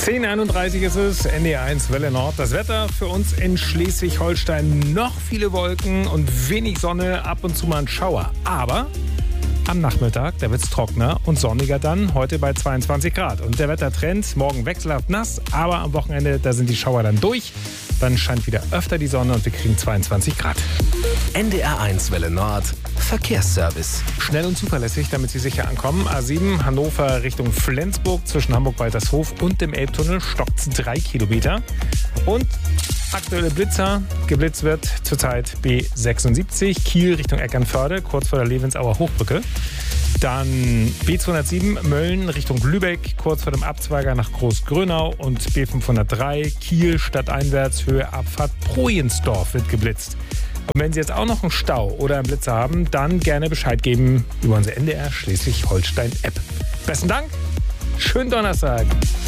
10:31 ist es, NDR1 Welle Nord. Das Wetter für uns in Schleswig-Holstein: noch viele Wolken und wenig Sonne, ab und zu mal ein Schauer. Aber am Nachmittag, da wird es trockener und sonniger dann, heute bei 22 Grad. Und der Wettertrend: morgen wechselhaft nass, aber am Wochenende, da sind die Schauer dann durch. Dann scheint wieder öfter die Sonne und wir kriegen 22 Grad. NDR1 Welle Nord, Verkehrsservice. Schnell und zuverlässig, damit Sie sicher ankommen. A7 Hannover Richtung Flensburg, zwischen Hamburg-Waltershof und dem Elbtunnel stockt es 3 Kilometer. Und aktuelle Blitzer: geblitzt wird zurzeit B76 Kiel Richtung Eckernförde, kurz vor der Levensauer Hochbrücke. Dann B207 Mölln Richtung Lübeck, kurz vor dem Abzweiger nach Großgrönau. Und B503 Kiel stadteinwärts, Höhe Abfahrt Projensdorf wird geblitzt. Und wenn Sie jetzt auch noch einen Stau oder einen Blitzer haben, dann gerne Bescheid geben über unsere NDR Schleswig-Holstein-App. Besten Dank, schönen Donnerstag.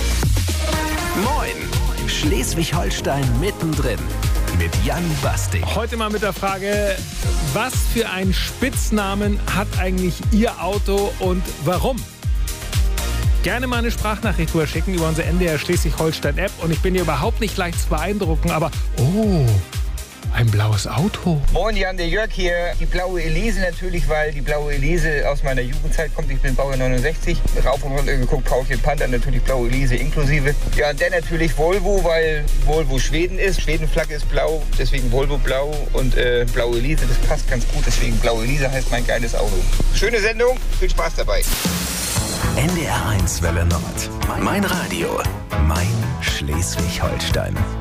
Moin, Schleswig-Holstein mittendrin mit Jan Basting. Heute mal mit der Frage: Was für einen Spitznamen hat eigentlich Ihr Auto und warum? Gerne mal eine Sprachnachricht schicken über unsere NDR Schleswig-Holstein-App. Und ich bin hier überhaupt nicht leicht zu beeindrucken, aber ein blaues Auto. Moin Jan, der Jörg hier. Die blaue Elise natürlich, weil die blaue Elise aus meiner Jugendzeit kommt. Ich bin Baujahr 69. Rauf und runter geguckt, Porsche Panther, natürlich blaue Elise inklusive. Ja, und dann natürlich Volvo, weil Volvo Schweden ist. Schwedenflagge ist blau, deswegen Volvo blau. Und blaue Elise, das passt ganz gut, deswegen blaue Elise heißt mein geiles Auto. Schöne Sendung, viel Spaß dabei. NDR1 Welle Nord. Mein Radio, mein Schleswig-Holstein.